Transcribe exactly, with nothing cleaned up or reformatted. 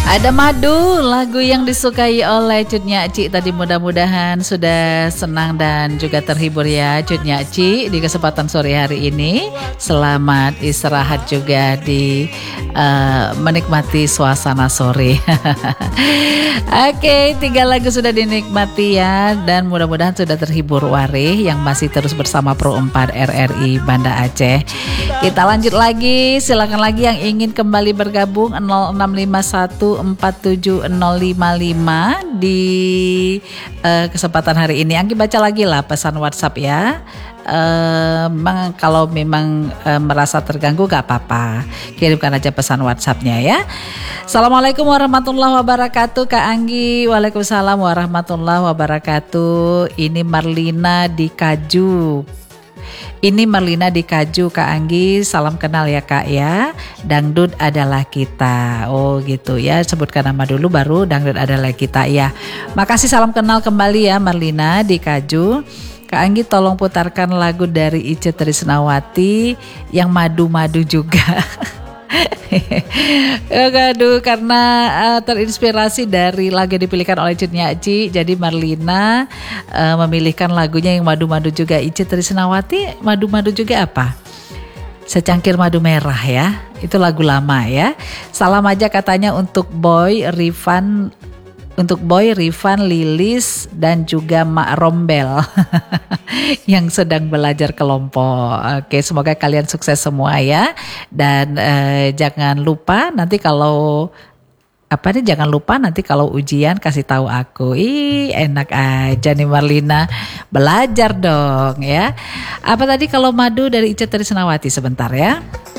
Ada Madu, lagu yang disukai oleh Cutnya Ci tadi. Mudah-mudahan sudah senang dan juga terhibur ya Cutnya Ci di kesempatan sore hari ini. Selamat istirahat juga di uh, menikmati suasana sore. Oke, tiga lagu sudah dinikmati ya, dan mudah-mudahan sudah terhibur Warih yang masih terus bersama Pro empat R R I Banda Aceh. Kita lanjut lagi, silakan lagi yang ingin kembali bergabung nol enam lima satu empat tujuh nol lima lima di uh, kesempatan hari ini. Anggi baca lagi lah pesan WhatsApp ya. Uh, memang kalau memang uh, merasa terganggu gak apa-apa, kirimkan aja pesan WhatsAppnya ya. Assalamualaikum warahmatullahi wabarakatuh Kak Anggi. Waalaikumsalam warahmatullahi wabarakatuh. Ini Marlina di Kaju. Ini Marlina di Kaju Kak Anggi, salam kenal ya Kak ya. Dangdut adalah kita. Oh gitu ya, sebutkan nama dulu baru dangdut adalah kita ya. Makasih, salam kenal kembali ya Marlina di Kaju. Kak Anggi tolong putarkan lagu dari Ice Trisnawati yang madu-madu juga. Aduh, karena uh, terinspirasi dari lagu yang dipilihkan oleh Cutnya Ci, jadi Marlina uh, memilihkan lagunya yang madu-madu juga. Ice Trisnawati, madu-madu juga apa? Secangkir madu merah ya. Itu lagu lama ya. Salam aja katanya untuk Boy, Rifan, untuk Boy, Rifan, Lilis dan juga Mak Rombel yang sedang belajar kelompok. Oke, semoga kalian sukses semua ya. Dan eh, jangan lupa nanti kalau apa nih jangan lupa nanti kalau ujian kasih tahu aku. Ih, enak aja nih Marlina. Belajar dong ya. Apa tadi kalau madu dari Ice Trisnawati sebentar ya.